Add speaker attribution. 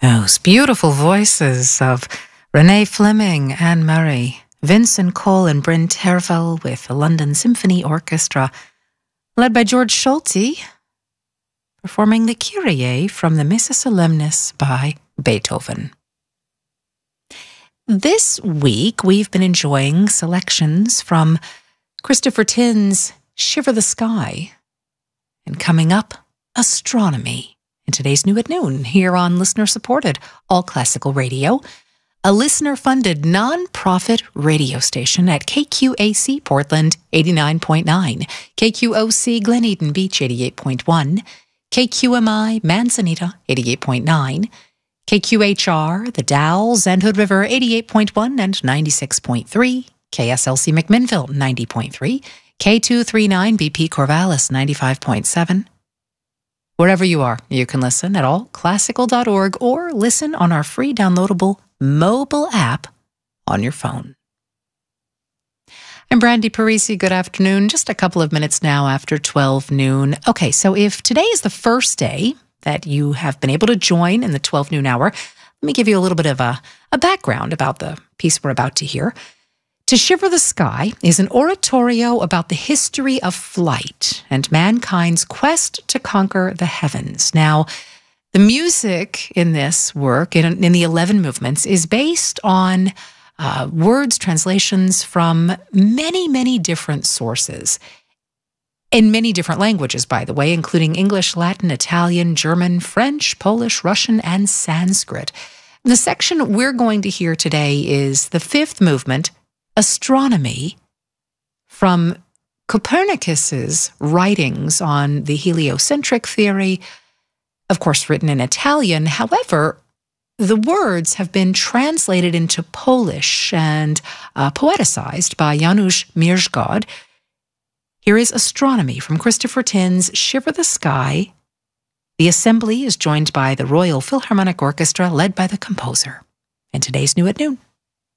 Speaker 1: Those beautiful voices of Renee Fleming, Anne Murray, Vincent Cole and Bryn Terfel with the London Symphony Orchestra, led by George Solti, performing the Kyrie from the Missa Solemnis by Beethoven. This week, we've been enjoying selections from Christopher Tin's Shiver the Sky, and coming up, Astronomy. In today's New at Noon, here on listener-supported All Classical Radio, a listener-funded non-profit radio station at KQAC Portland 89.9, KQOC Glen Eden Beach 88.1, KQMI Manzanita 88.9, KQHR The Dalles and Hood River 88.1 and 96.3, KSLC McMinnville 90.3, K239 BP Corvallis 95.7. Wherever you are, you can listen at allclassical.org or listen on our free downloadable mobile app on your phone. I'm Brandy Parisi. Good afternoon. Just a couple of minutes now after 12 noon. Okay, so if today is the first day that you have been able to join in the 12 noon hour, let me give you a little bit of a background about the piece we're about to hear. To Shiver the Sky is an oratorio about the history of flight and mankind's quest to conquer the heavens. Now, the music in this work, in the 11 movements, is based on words, translations from many, many different sources, in many different languages, by the way, including English, Latin, Italian, German, French, Polish, Russian, and Sanskrit. The section we're going to hear today is the fifth movement, Astronomy, from Copernicus's writings on the heliocentric theory, of course written in Italian. However, the words have been translated into Polish and poeticized by Janusz Mierzgod. Here is Astronomy from Christopher Tin's Shiver the Sky. The assembly is joined by the Royal Philharmonic Orchestra, led by the composer. In today's New at Noon.